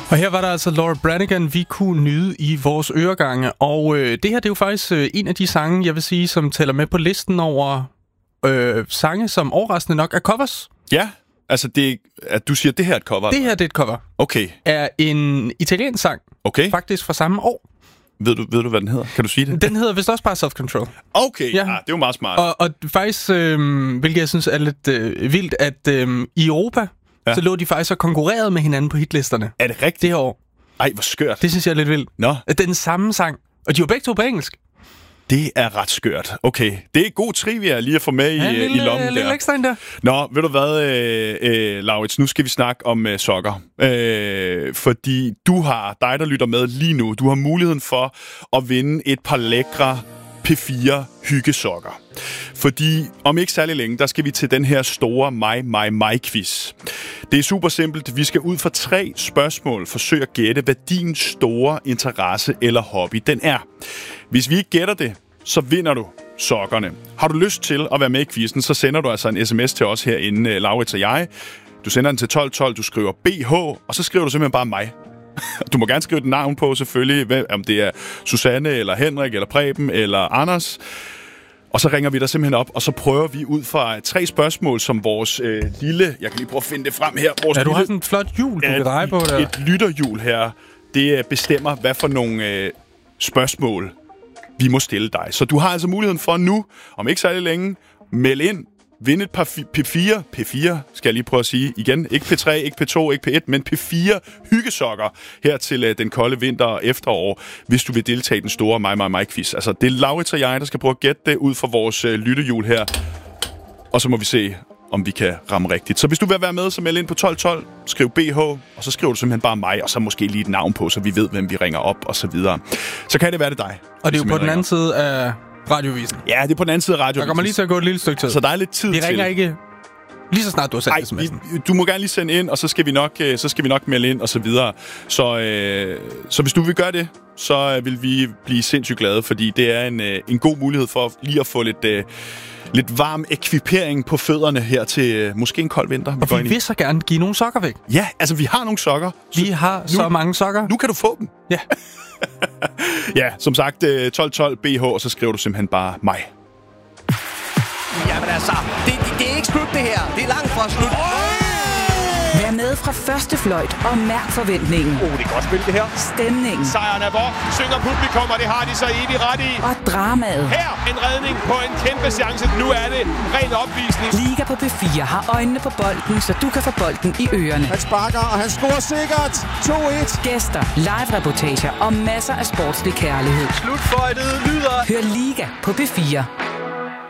Og her var der altså Laura Branigan, vi kunne nyde i vores øregange. Og det her, det er jo faktisk en af de sange, jeg vil sige, som tæller med på listen over sange, som overraskende nok er covers. Ja, altså du siger, det her er et cover? Det her, det er et cover. Okay. Er en italiensk sang. Okay. Faktisk fra samme år. Ved du, hvad den hedder? Kan du sige det? Den hedder vist også bare Self Control. Okay, ja. Det er jo meget smart. Og faktisk, hvilket jeg synes er lidt vildt, at i Europa, så lå de faktisk og konkurrerede med hinanden på hitlisterne. Er det rigtigt? Det her år. Ej, hvor skørt. Det synes jeg er lidt vildt. Nå. Den samme sang. Og de var begge to på engelsk. Det er ret skørt. Okay, det er god trivia lige at få med i lommen der. Lidt ekstra end der. Nå, ved du hvad, Laurits, nu skal vi snakke om sokker. Fordi dig, der lytter med lige nu, du har muligheden for at vinde et par lækre P4 hyggesokker. Fordi om ikke særlig længe, der skal vi til den her store mig-quiz. Det er super simpelt. Vi skal ud fra 3 spørgsmål forsøge at gætte, hvad din store interesse eller hobby den er. Hvis vi ikke gætter det, så vinder du sokkerne. Har du lyst til at være med i quizzen, så sender du altså en sms til os herinde, Laurits og jeg. Du sender den til 1212, du skriver BH, og så skriver du simpelthen bare mig. Du må gerne skrive et navn på selvfølgelig, om det er Susanne, eller Henrik, eller Preben, eller Anders. Og så ringer vi dig simpelthen op, og så prøver vi ud fra 3 spørgsmål, som vores lille... Jeg kan lige prøve at finde det frem her. Vores du har sådan et flot hjul, du kan dreje på der. Et lytterhjul her, det bestemmer, hvad for nogle spørgsmål vi må stille dig. Så du har altså muligheden for nu, om ikke særlig længe, melde ind, vinde et par P4 skal jeg lige prøve at sige igen. Ikke P3, ikke P2, ikke P1, men P4 hyggesokker her til den kolde vinter og efterår, hvis du vil deltage i den store mig-quiz. Altså, det er Laurits og jeg, der skal prøve at gætte det ud fra vores lyttehjul her. Og så må vi se, om vi kan ramme rigtigt. Så hvis du vil være med, så meld ind på 1212, skriv BH, og så skriver du simpelthen bare mig, og så måske lige et navn på, så vi ved, hvem vi ringer op, og så videre. Så kan det være det dig. Og det er jo på den anden side af radiovisen. Ja, det er på den anden side af radiovisen. Der kommer lige til at gå et lille stykke tid. Så der er lidt tid til. Vi ringer ikke lige så snart du har sendt sms'en. Du må gerne lige sende ind, og så skal vi nok melde ind, og så videre. Så hvis du vil gøre det, så vil vi blive sindssygt glade, fordi det er en god mulighed for lige at få lidt varm ekvipering på fødderne her til måske en kold vinter. Og vi vil så gerne give nogle sokker væk. Ja, altså vi har nogle sokker. Vi har så mange sokker. Nu kan du få dem. Ja. Ja, som sagt 1212 BH, og så skriver du simpelthen bare mig. Jamen altså, det er ikke slut det her. Det er langt fra slut. Vær med fra første fløjt og mærk forventningen. Det er godt spil det her. Stemningen. Sejren er vor, synger publikum, og det har de så evigt ret i. Og dramaet. Her en redning på en kæmpe chance. Nu er det ren opvisning. Liga på P4 har øjnene på bolden, så du kan få bolden i ørerne. Han sparker, og han scorer sikkert. 2-1. Gæster, live-reportager og masser af sportslig kærlighed. Slutføjtet lyder. Hør Liga på P4.